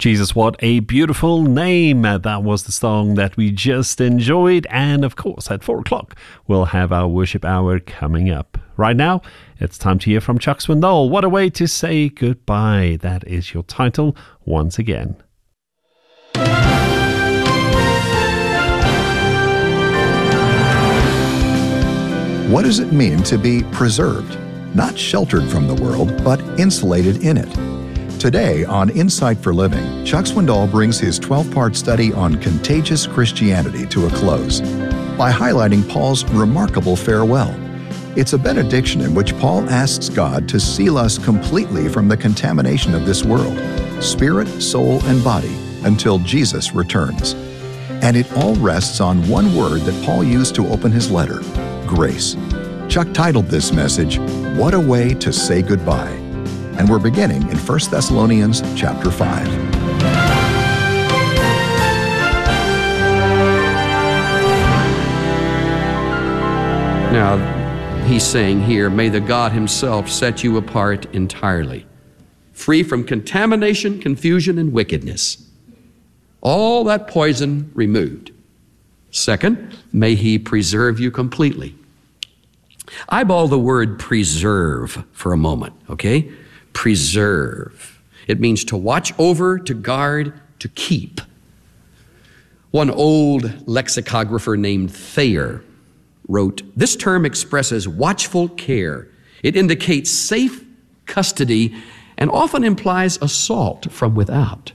Jesus, what a beautiful name. That was the song that we just enjoyed. And of course, at 4 o'clock, we'll have our worship hour coming up. Right now, it's time to hear from Chuck Swindoll. What a way to say goodbye. That is your title once again. What does it mean to be preserved? Not sheltered from the world, but insulated in it. Today on Insight for Living, Chuck Swindoll brings his 12-part study on contagious Christianity to a close by highlighting Paul's remarkable farewell. It's a benediction in which Paul asks God to seal us completely from the contamination of this world, spirit, soul, and body, until Jesus returns. And it all rests on one word that Paul used to open his letter, grace. Chuck titled this message, What a Way to Say Goodbye. And we're beginning in 1 Thessalonians chapter 5. Now, he's saying here, may the God himself set you apart entirely, free from contamination, confusion, and wickedness. All that poison removed. Second, may he preserve you completely. Eyeball the word preserve for a moment, okay? Preserve. It means to watch over, to guard, to keep. One old lexicographer named Thayer wrote, this term expresses watchful care. It indicates safe custody and often implies assault from without.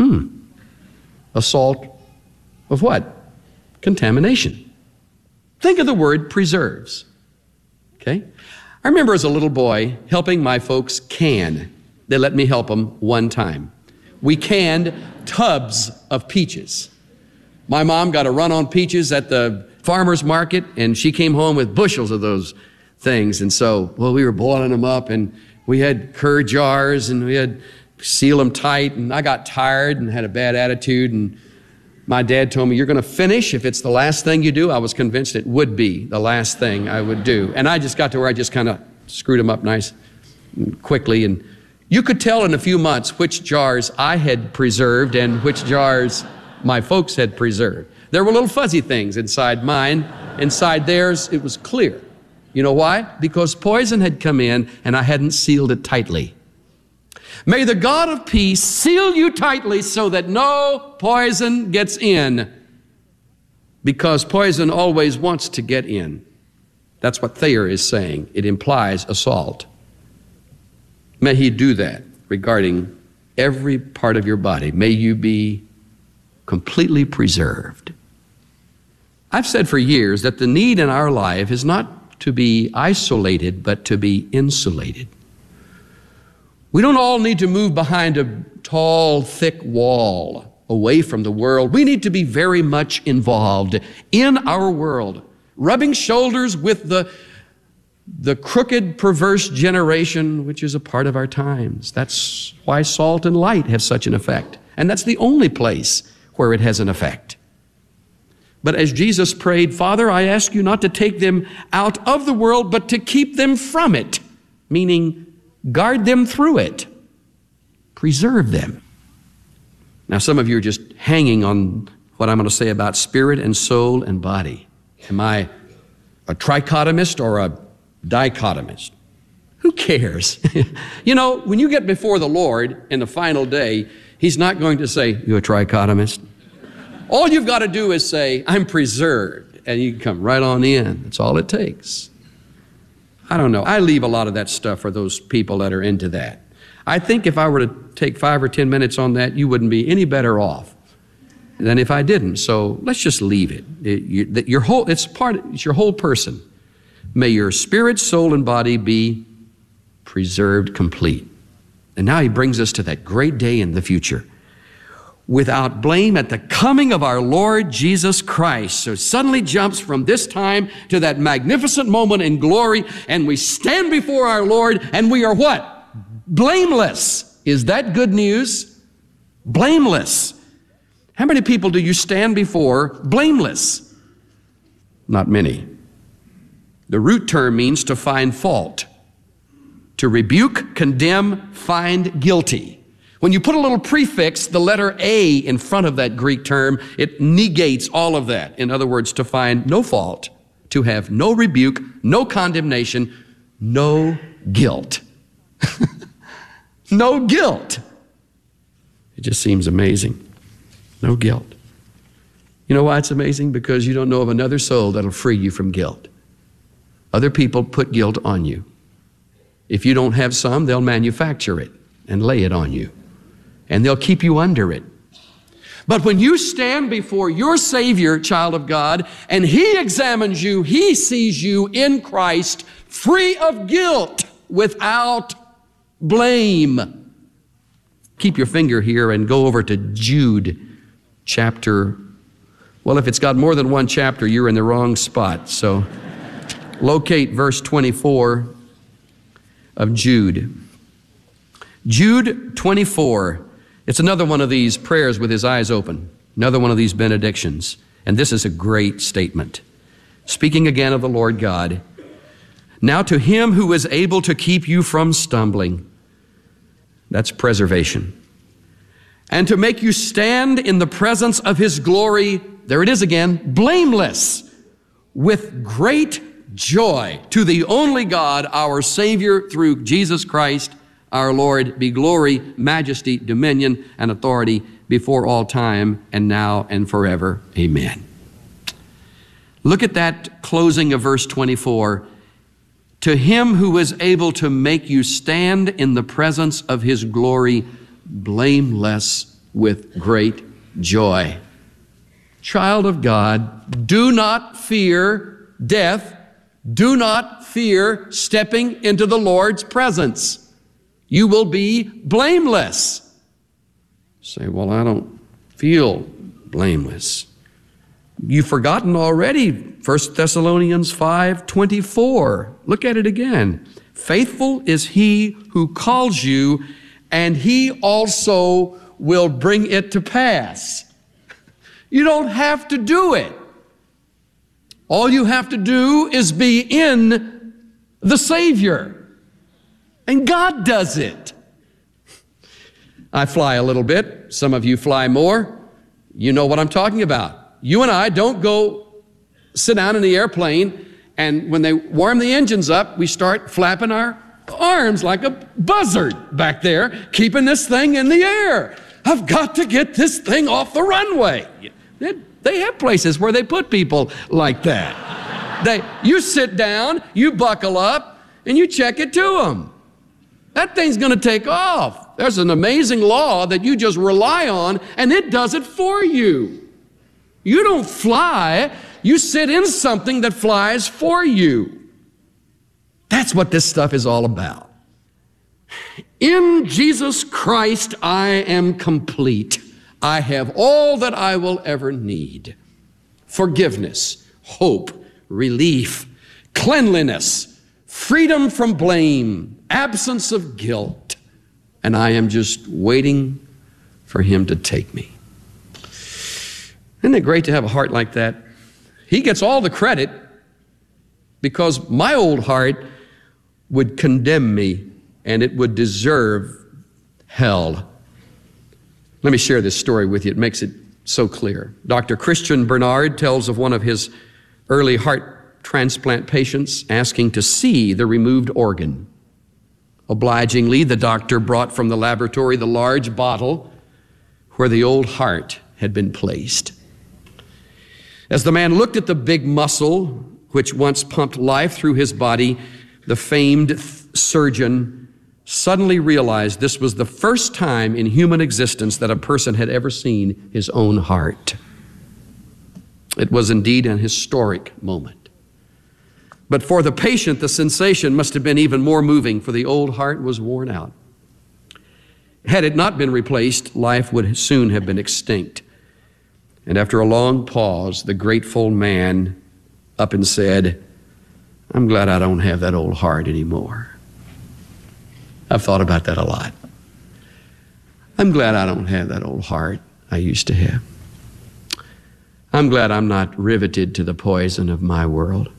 Assault of what? Contamination. Think of the word preserves. Okay? I remember as a little boy helping my folks can. They let me help them one time. We canned tubs of peaches. My mom got a run on peaches at the farmer's market, and she came home with bushels of those things. And so, we were boiling them up, and we had curd jars, and we had seal them tight, and I got tired and had a bad attitude, and my dad told me, you're going to finish if it's the last thing you do. I was convinced it would be the last thing I would do. And I just got to where I just kind of screwed them up nice and quickly. And you could tell in a few months which jars I had preserved and which jars my folks had preserved. There were little fuzzy things inside mine. Inside theirs, it was clear. You know why? Because poison had come in and I hadn't sealed it tightly. May the God of peace seal you tightly so that no poison gets in, because poison always wants to get in. That's what Thayer is saying. It implies assault. May he do that regarding every part of your body. May you be completely preserved. I've said for years that the need in our life is not to be isolated, but to be insulated. We don't all need to move behind a tall, thick wall away from the world. We need to be very much involved in our world, rubbing shoulders with the crooked, perverse generation, which is a part of our times. That's why salt and light have such an effect. And that's the only place where it has an effect. But as Jesus prayed, Father, I ask you not to take them out of the world, but to keep them from it, meaning guard them through it. Preserve them. Now, some of you are just hanging on what I'm going to say about spirit and soul and body. Am I a trichotomist or a dichotomist? Who cares? You know, when you get before the Lord in the final day, he's not going to say, you're a trichotomist. All you've got to do is say, I'm preserved, and you can come right on in. That's all it takes. I don't know. I leave a lot of that stuff for those people that are into that. I think if I were to take 5 or 10 minutes on that, you wouldn't be any better off than if I didn't. So let's just leave it. It's your whole person. May your spirit, soul, and body be preserved complete. And now he brings us to that great day in the future, without blame at the coming of our Lord Jesus Christ. So it suddenly jumps from this time to that magnificent moment in glory, and we stand before our Lord, and we are what? Blameless. Is that good news? Blameless. How many people do you stand before blameless? Not many. The root term means to find fault, to rebuke, condemn, find guilty. When you put a little prefix, the letter A, in front of that Greek term, it negates all of that. In other words, to find no fault, to have no rebuke, no condemnation, no guilt. No guilt. It just seems amazing. No guilt. You know why it's amazing? Because you don't know of another soul that'll free you from guilt. Other people put guilt on you. If you don't have some, they'll manufacture it and lay it on you. And they'll keep you under it. But when you stand before your Savior, child of God, and He examines you, He sees you in Christ, free of guilt, without blame. Keep your finger here and go over to Jude chapter. Well, if it's got more than one chapter, you're in the wrong spot. So locate verse 24 of Jude. Jude 24. It's another one of these prayers with his eyes open, another one of these benedictions. And this is a great statement. Speaking again of the Lord God, now to Him who is able to keep you from stumbling, that's preservation, and to make you stand in the presence of His glory, there it is again, blameless, with great joy, to the only God, our Savior, through Jesus Christ, our Lord, be glory, majesty, dominion, and authority before all time, and now and forever. Amen. Look at that closing of verse 24. To Him who is able to make you stand in the presence of His glory, blameless with great joy. Child of God, do not fear death. Do not fear stepping into the Lord's presence. You will be blameless. Say, well, I don't feel blameless. You've forgotten already 1 Thessalonians 5:24. Look at it again. Faithful is He who calls you, and He also will bring it to pass. You don't have to do it. All you have to do is be in the Savior. And God does it. I fly a little bit. Some of you fly more. You know what I'm talking about. You and I don't go sit down in the airplane, and when they warm the engines up, we start flapping our arms like a buzzard back there, keeping this thing in the air. I've got to get this thing off the runway. They have places where they put people like that. You sit down, you buckle up, and you check it to them. That thing's going to take off. There's an amazing law that you just rely on, and it does it for you. You don't fly. You sit in something that flies for you. That's what this stuff is all about. In Jesus Christ, I am complete. I have all that I will ever need. Forgiveness, hope, relief, cleanliness, freedom from blame, absence of guilt, and I am just waiting for Him to take me. Isn't it great to have a heart like that? He gets all the credit because my old heart would condemn me and it would deserve hell. Let me share this story with you. It makes it so clear. Dr. Christian Bernard tells of one of his early heart transplant patients asking to see the removed organ. Obligingly, the doctor brought from the laboratory the large bottle where the old heart had been placed. As the man looked at the big muscle which once pumped life through his body, the famed surgeon suddenly realized this was the first time in human existence that a person had ever seen his own heart. It was indeed an historic moment. But for the patient, the sensation must have been even more moving, for the old heart was worn out. Had it not been replaced, life would soon have been extinct. And after a long pause, the grateful man up and said, I'm glad I don't have that old heart anymore. I've thought about that a lot. I'm glad I don't have that old heart I used to have. I'm glad I'm not riveted to the poison of my world.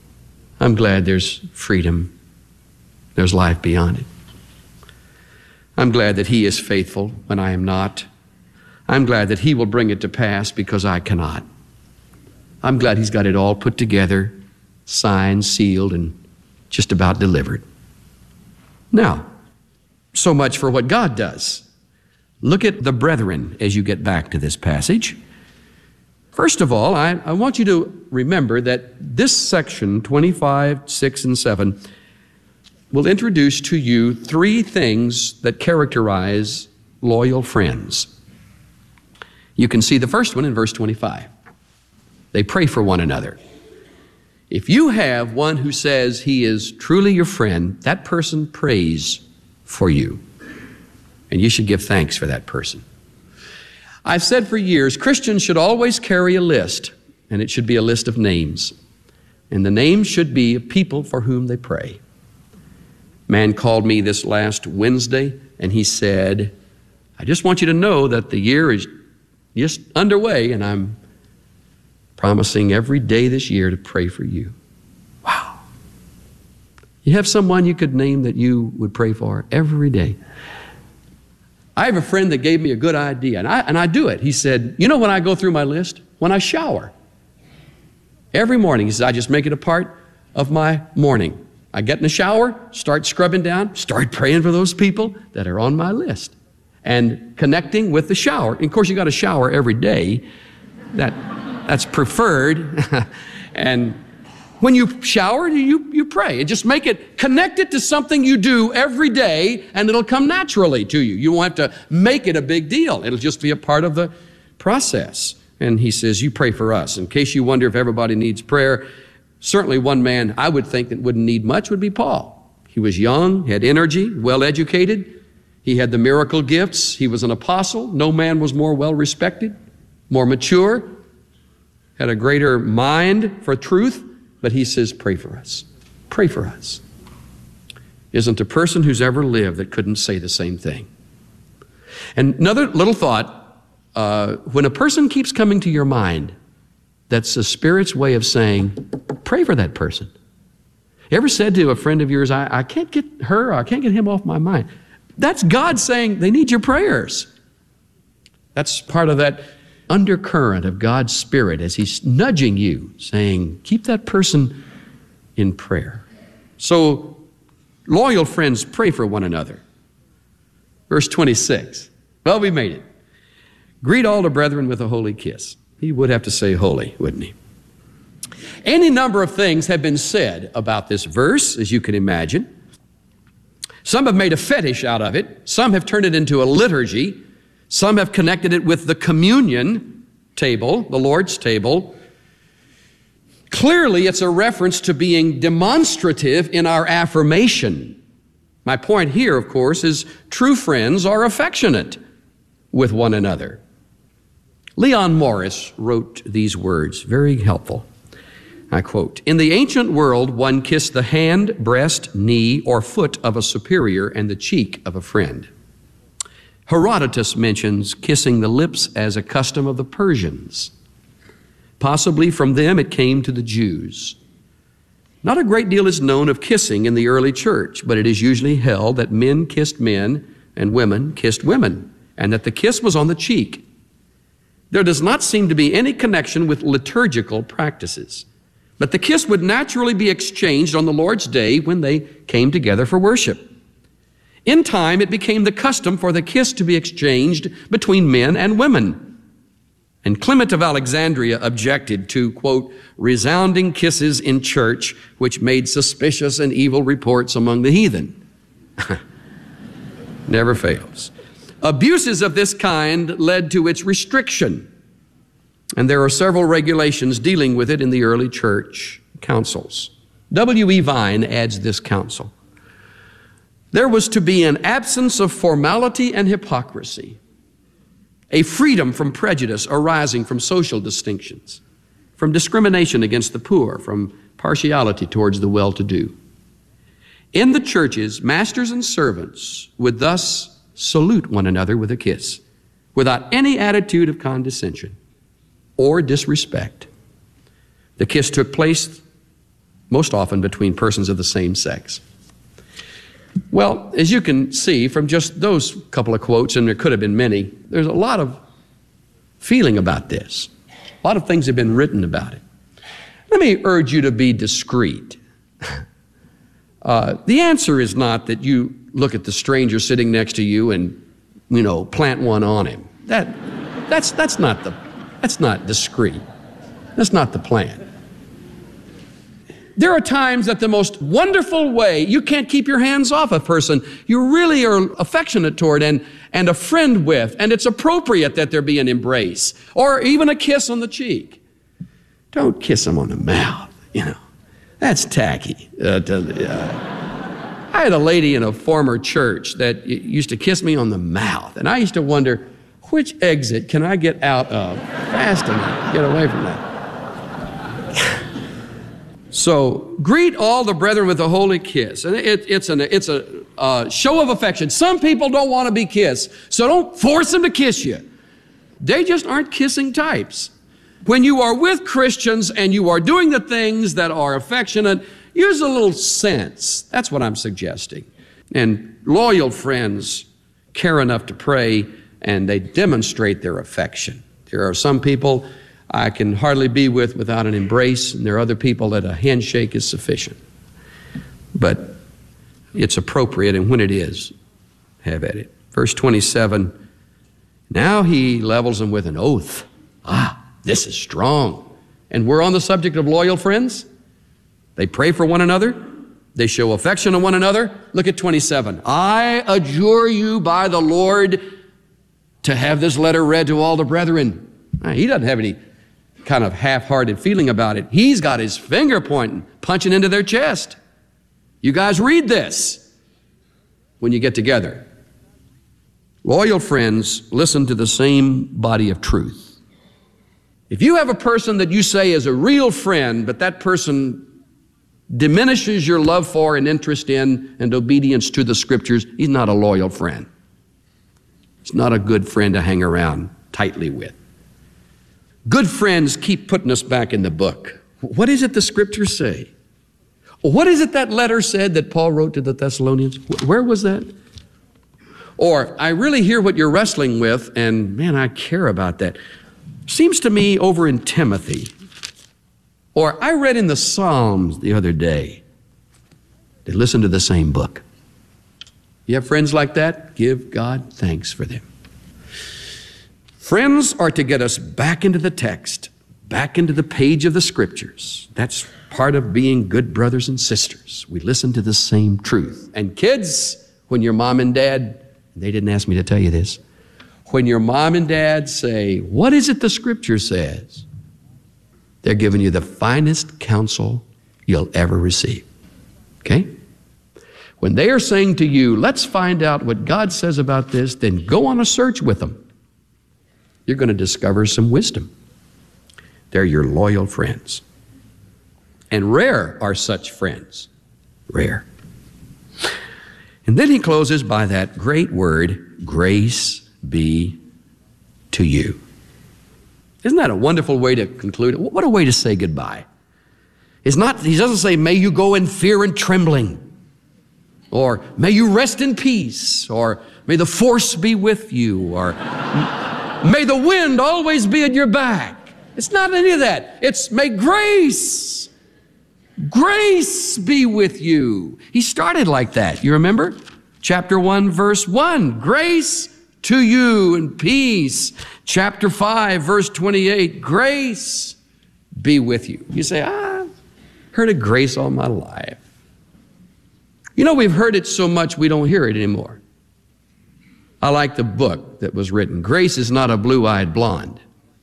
I'm glad there's freedom. There's life beyond it. I'm glad that He is faithful when I am not. I'm glad that He will bring it to pass because I cannot. I'm glad He's got it all put together, signed, sealed, and just about delivered. Now, so much for what God does. Look at the brethren as you get back to this passage. First of all, I want you to remember that this section, 25, 6, and 7, will introduce to you three things that characterize loyal friends. You can see the first one in verse 25. They pray for one another. If you have one who says he is truly your friend, that person prays for you. And you should give thanks for that person. I've said for years, Christians should always carry a list, and it should be a list of names. And the names should be of people for whom they pray. Man called me this last Wednesday, and he said, I just want you to know that the year is just underway, and I'm promising every day this year to pray for you. Wow. You have someone you could name that you would pray for every day. I have a friend that gave me a good idea, and I do it. He said, you know when I go through my list? When I shower. Every morning, he says, I just make it a part of my morning. I get in the shower, start scrubbing down, start praying for those people that are on my list. And connecting with the shower. And of course, you got to shower every day. That's preferred. And when you shower, you pray. And just make it, connect it to something you do every day, and it'll come naturally to you. You won't have to make it a big deal. It'll just be a part of the process. And he says, you pray for us. In case you wonder if everybody needs prayer, certainly one man I would think that wouldn't need much would be Paul. He was young, had energy, well-educated. He had the miracle gifts. He was an apostle. No man was more well-respected, more mature, had a greater mind for truth. But he says, pray for us. Pray for us. Isn't a person who's ever lived that couldn't say the same thing. And another little thought, when a person keeps coming to your mind, that's the Spirit's way of saying, pray for that person. You ever said to a friend of yours, I can't get her, or I can't get him off my mind? That's God saying they need your prayers. That's part of that undercurrent of God's Spirit as He's nudging you, saying, keep that person in prayer. So, loyal friends pray for one another. Verse 26. Well, we made it. Greet all the brethren with a holy kiss. He would have to say holy, wouldn't he? Any number of things have been said about this verse, as you can imagine. Some have made a fetish out of it. Some have turned it into a liturgy. Some have connected it with the communion table, the Lord's table. Clearly, it's a reference to being demonstrative in our affirmation. My point here, of course, is true friends are affectionate with one another. Leon Morris wrote these words, very helpful. I quote, in the ancient world, one kissed the hand, breast, knee, or foot of a superior and the cheek of a friend. Herodotus mentions kissing the lips as a custom of the Persians. Possibly from them it came to the Jews. Not a great deal is known of kissing in the early church, but it is usually held that men kissed men and women kissed women, and that the kiss was on the cheek. There does not seem to be any connection with liturgical practices, but the kiss would naturally be exchanged on the Lord's Day when they came together for worship. In time, it became the custom for the kiss to be exchanged between men and women. And Clement of Alexandria objected to, quote, resounding kisses in church, which made suspicious and evil reports among the heathen. Never fails. Abuses of this kind led to its restriction. And there are several regulations dealing with it in the early church councils. W.E. Vine adds this counsel. There was to be an absence of formality and hypocrisy, a freedom from prejudice arising from social distinctions, from discrimination against the poor, from partiality towards the well-to-do. In the churches, masters and servants would thus salute one another with a kiss, without any attitude of condescension or disrespect. The kiss took place most often between persons of the same sex. Well, as you can see from just those couple of quotes, and there could have been many, there's a lot of feeling about this. A lot of things have been written about it. Let me urge you to be discreet. The answer is not that you look at the stranger sitting next to you and, plant one on him. That's not discreet. That's not the plan. There are times that the most wonderful way, you can't keep your hands off a person you really are affectionate toward and a friend with, and it's appropriate that there be an embrace or even a kiss on the cheek. Don't kiss them on the mouth, That's tacky. I had a lady in a former church that used to kiss me on the mouth, and I used to wonder, which exit can I get out of fast enough to get away from that? So greet all the brethren with a holy kiss. And it's a show of affection. Some people don't want to be kissed, so don't force them to kiss you. They just aren't kissing types. When you are with Christians and you are doing the things that are affectionate, use a little sense. That's what I'm suggesting. And loyal friends care enough to pray, and they demonstrate their affection. There are some people I can hardly be with without an embrace, and there are other people that a handshake is sufficient. But it's appropriate, and when it is, have at it. Verse 27, now he levels them with an oath. This is strong. And we're on the subject of loyal friends. They pray for one another. They show affection to one another. Look at 27. I adjure you by the Lord to have this letter read to all the brethren. He doesn't have any kind of half-hearted feeling about it. He's got his finger pointing, punching into their chest. You guys read this when you get together. Loyal friends listen to the same body of truth. If you have a person that you say is a real friend, but that person diminishes your love for and interest in and obedience to the Scriptures, he's not a loyal friend. He's not a good friend to hang around tightly with. Good friends keep putting us back in the book. What is it the Scriptures say? What is it that letter said that Paul wrote to the Thessalonians? Where was that? Or, I really hear what you're wrestling with, and man, I care about that. Seems to me over in Timothy. Or, I read in the Psalms the other day. They listen to the same book. You have friends like that? Give God thanks for them. Friends are to get us back into the text, back into the page of the Scriptures. That's part of being good brothers and sisters. We listen to the same truth. And kids, when your mom and dad, they didn't ask me to tell you this, when your mom and dad say, what is it the Scripture says? They're giving you the finest counsel you'll ever receive. Okay? When they are saying to you, let's find out what God says about this, then go on a search with them. You're going to discover some wisdom. They're your loyal friends. And rare are such friends. Rare. And then he closes by that great word, grace be to you. Isn't that a wonderful way to conclude it? What a way to say goodbye. He doesn't say, may you go in fear and trembling, or may you rest in peace, or may the force be with you, or may the wind always be at your back. It's not any of that. It's may grace be with you. He started like that. You remember? Chapter 1, verse 1, grace to you and peace. Chapter 5, verse 28, grace be with you. You say, heard of grace all my life. We've heard it so much we don't hear it anymore. I like the book that was written, Grace is Not a Blue-Eyed Blonde.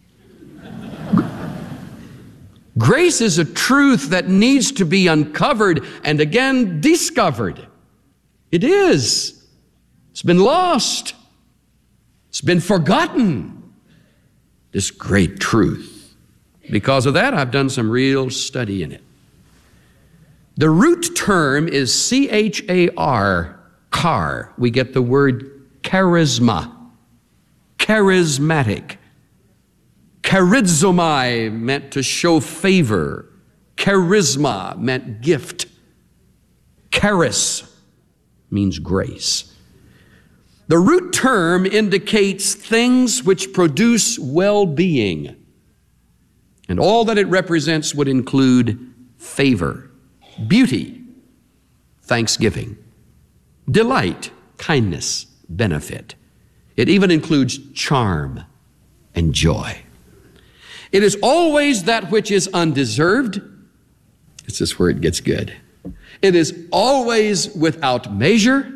Grace is a truth that needs to be uncovered and again discovered. It is. It's been lost. It's been forgotten. This great truth. Because of that, I've done some real study in it. The root term is C-H-A-R, char. We get the word charisma, charismatic. Charizomai meant to show favor. Charisma meant gift. Charis, means grace. The root term indicates things which produce well-being. And all that it represents would include favor, beauty, thanksgiving, delight, kindness, benefit. It even includes charm and joy. It is always that which is undeserved. This is where it gets good. It is always without measure.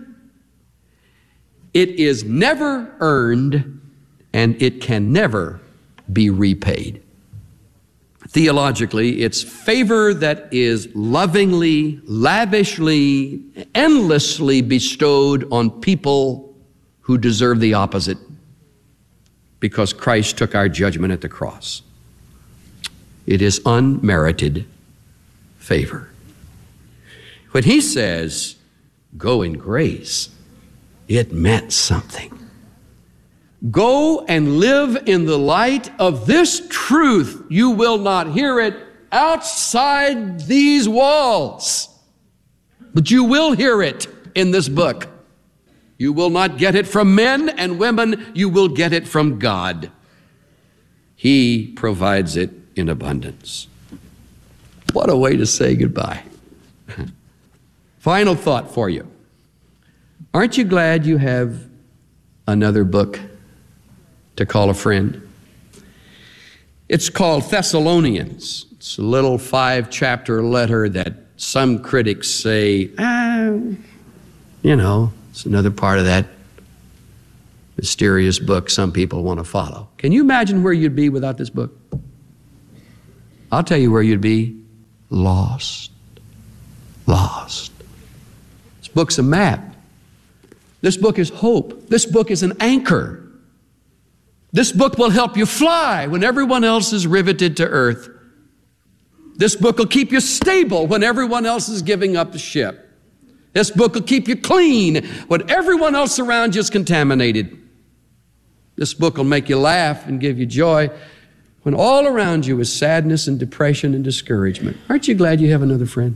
It is never earned, and it can never be repaid. Theologically, it's favor that is lovingly, lavishly, endlessly bestowed on people who deserve the opposite, because Christ took our judgment at the cross. It is unmerited favor. When he says, go in grace, it meant something. Go and live in the light of this truth. You will not hear it outside these walls, but you will hear it in this book. You will not get it from men and women. You will get it from God. He provides it in abundance. What a way to say goodbye. Final thought for you. Aren't you glad you have another book to call a friend? It's called Thessalonians. It's a little 5-chapter letter that some critics say, it's another part of that mysterious book some people want to follow. Can you imagine where you'd be without this book? I'll tell you where you'd be. Lost. Lost. This book's a map. This book is hope. This book is an anchor. This book will help you fly when everyone else is riveted to earth. This book will keep you stable when everyone else is giving up the ship. This book will keep you clean when everyone else around you is contaminated. This book will make you laugh and give you joy when all around you is sadness and depression and discouragement. Aren't you glad you have another friend?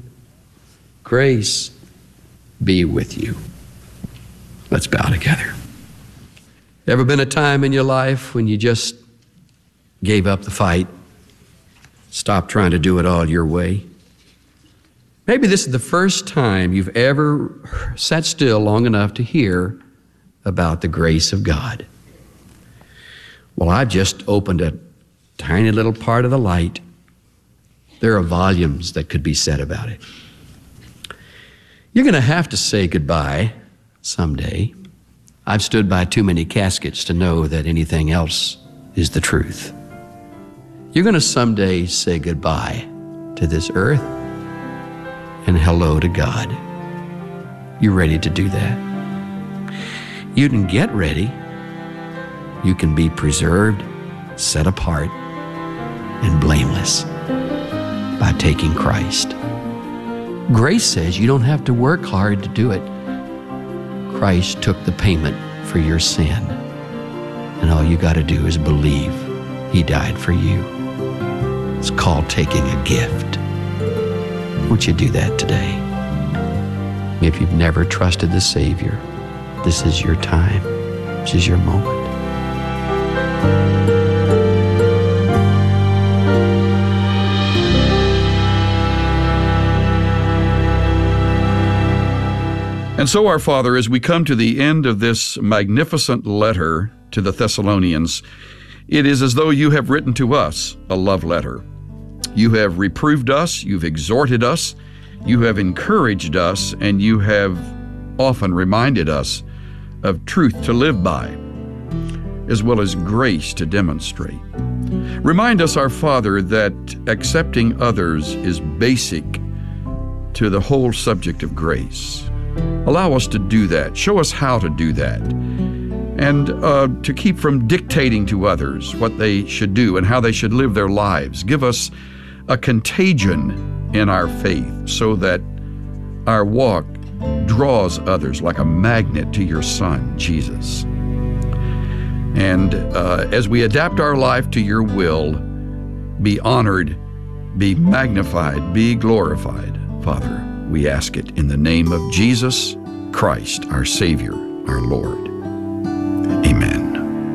Grace be with you. Let's bow together. Ever been a time in your life when you just gave up the fight, stopped trying to do it all your way? Maybe this is the first time you've ever sat still long enough to hear about the grace of God. Well, I've just opened a tiny little part of the light. There are volumes that could be said about it. You're going to have to say goodbye someday. I've stood by too many caskets to know that anything else is the truth. You're going to someday say goodbye to this earth and hello to God. You ready to do that? You can get ready. You can be preserved, set apart, and blameless by taking Christ. Grace says you don't have to work hard to do it. Christ took the payment for your sin, and all you got to do is believe He died for you. It's called taking a gift. Won't you do that today? If you've never trusted the Savior, this is your time. This is your moment. And so, our Father, as we come to the end of this magnificent letter to the Thessalonians, it is as though you have written to us a love letter. You have reproved us, you've exhorted us, you have encouraged us, and you have often reminded us of truth to live by, as well as grace to demonstrate. Remind us, our Father, that accepting others is basic to the whole subject of grace. Allow us to do that. Show us how to do that. And to keep from dictating to others what they should do and how they should live their lives. Give us a contagion in our faith so that our walk draws others like a magnet to your Son, Jesus. And as we adapt our life to your will, be honored, be magnified, be glorified, Father. We ask it in the name of Jesus. Christ, our Savior, our Lord. Amen.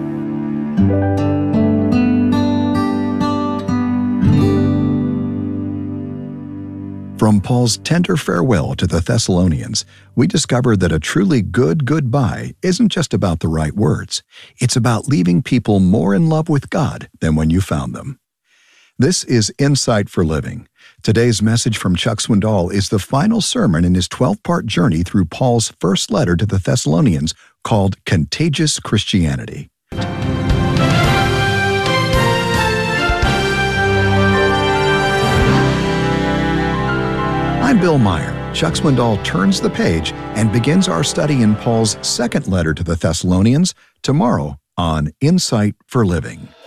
From Paul's tender farewell to the Thessalonians, we discover that a truly good goodbye isn't just about the right words. It's about leaving people more in love with God than when you found them. This is Insight for Living. Today's message from Chuck Swindoll is the final sermon in his 12-part journey through Paul's first letter to the Thessalonians called Contagious Christianity. I'm Bill Meyer. Chuck Swindoll turns the page and begins our study in Paul's second letter to the Thessalonians tomorrow on Insight for Living.